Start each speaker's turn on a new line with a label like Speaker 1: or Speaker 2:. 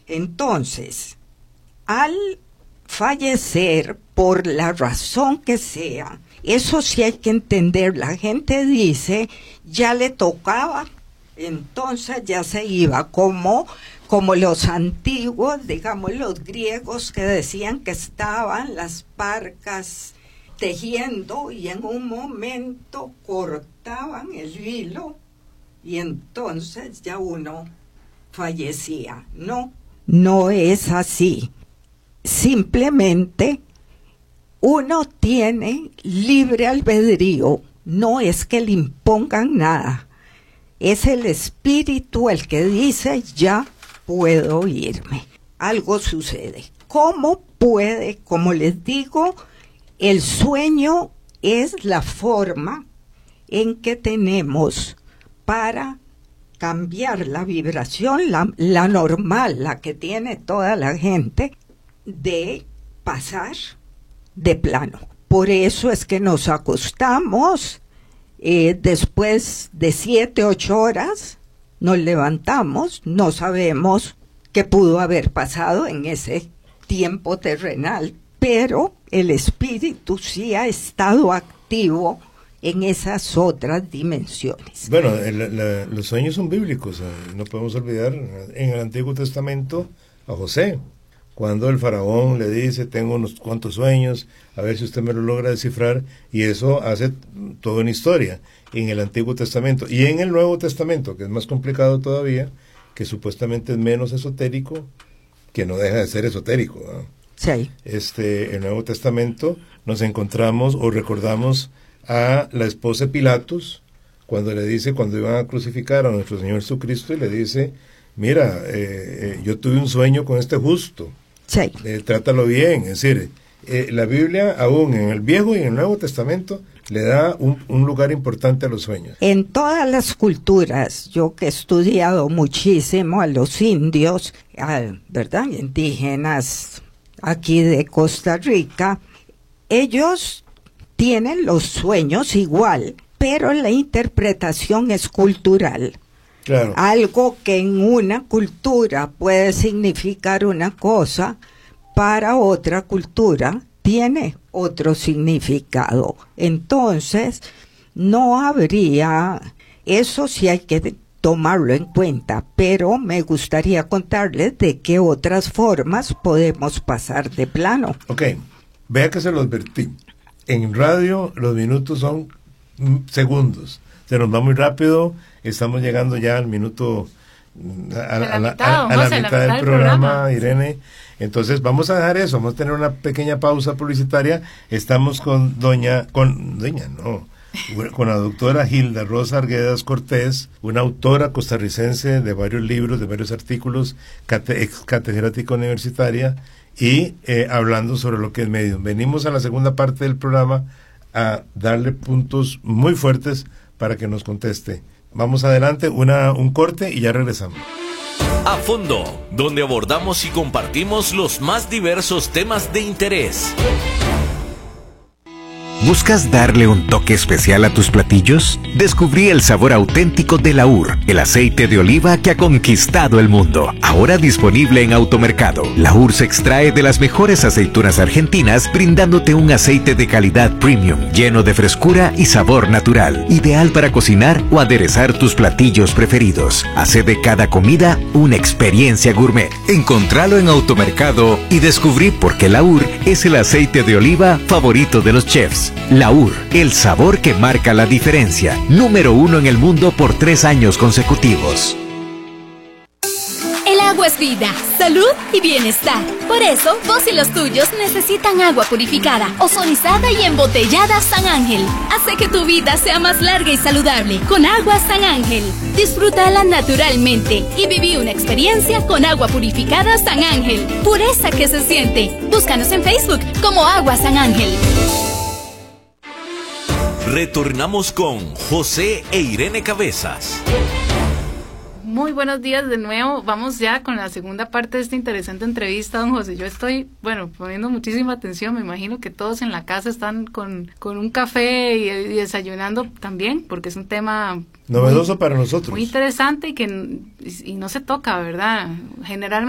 Speaker 1: Entonces, al fallecer, por la razón que sea, eso sí hay que entender. La gente dice, ya le tocaba, entonces ya se iba, como los antiguos, digamos los griegos, que decían que estaban las parcas tejiendo y en un momento cortaban el hilo y entonces ya uno fallecía. No, no es así. Simplemente uno tiene libre albedrío, no es que le impongan nada. Es el espíritu el que dice, ya puedo irme. Algo sucede. ¿Cómo puede? Como les digo, el sueño es la forma en que tenemos para cambiar la vibración, la normal, la que tiene toda la gente, de pasar de plano. Por eso es que nos acostamos, después de 7, 8 horas, nos levantamos, no sabemos qué pudo haber pasado en ese tiempo terrenal, pero el espíritu sí ha estado activo en esas otras dimensiones.
Speaker 2: Bueno, los sueños son bíblicos, no podemos olvidar en el Antiguo Testamento a José, cuando el faraón le dice, tengo unos cuantos sueños, a ver si usted me lo logra descifrar, y eso hace toda una historia en el Antiguo Testamento. Y en el Nuevo Testamento, que es más complicado todavía, que supuestamente es menos esotérico, que no deja de ser esotérico, ¿no?
Speaker 1: Sí.
Speaker 2: El Nuevo Testamento nos encontramos o recordamos a la esposa de Pilatos, cuando le dice, cuando iban a crucificar a nuestro Señor Jesucristo, y le dice, mira, yo tuve un sueño con este justo,
Speaker 1: sí.
Speaker 2: Trátalo bien. Es decir, la Biblia, aún en el Viejo y en el Nuevo Testamento, le da un lugar importante a los sueños.
Speaker 1: En todas las culturas, yo que he estudiado muchísimo a los indios, ¿verdad?, indígenas aquí de Costa Rica, ellos tienen los sueños igual, pero la interpretación es cultural.
Speaker 2: Claro.
Speaker 1: Algo que en una cultura puede significar una cosa, para otra cultura tiene otro significado. Entonces, no habría, eso sí hay que tomarlo en cuenta, pero me gustaría contarles de qué otras formas podemos pasar de plano.
Speaker 2: Ok, vea que se lo advertí. En radio los minutos son segundos, se nos va muy rápido, estamos llegando ya al minuto, a la mitad del programa, Irene. Entonces vamos a dejar eso, vamos a tener una pequeña pausa publicitaria. Estamos con con la doctora Hilda Rosa Arguedas Cortés, una autora costarricense de varios libros, de varios artículos, ex catedrática universitaria, y hablando sobre lo que es medium. Venimos a la segunda parte del programa a darle puntos muy fuertes para que nos conteste. Vamos adelante, un corte y ya regresamos.
Speaker 3: A fondo, donde abordamos y compartimos los más diversos temas de interés.
Speaker 4: ¿Buscas darle un toque especial a tus platillos? Descubrí el sabor auténtico de Laur, el aceite de oliva que ha conquistado el mundo. Ahora disponible en Automercado. Laur se extrae de las mejores aceitunas argentinas, brindándote un aceite de calidad premium, lleno de frescura y sabor natural. Ideal para cocinar o aderezar tus platillos preferidos. Hace de cada comida una experiencia gourmet. Encontralo en Automercado y descubrí por qué Laur es el aceite de oliva favorito de los chefs. Laur, el sabor que marca la diferencia. Número 1 en el mundo por 3 años consecutivos.
Speaker 5: El agua es vida, salud y bienestar. Por eso, vos y los tuyos necesitan agua purificada, ozonizada y embotellada San Ángel. Hace que tu vida sea más larga y saludable con agua San Ángel. Disfrútala naturalmente y viví una experiencia con agua purificada San Ángel. Pureza que se siente. Búscanos en Facebook como Agua San Ángel.
Speaker 3: Retornamos con José e Irene Cabezas.
Speaker 6: Muy buenos días de nuevo. Vamos ya con la segunda parte de esta interesante entrevista, don José. Yo estoy, poniendo muchísima atención. Me imagino que todos en la casa están con un café y desayunando también, porque es un tema
Speaker 2: novedoso para nosotros.
Speaker 6: Muy interesante y no se toca, ¿verdad? Generalmente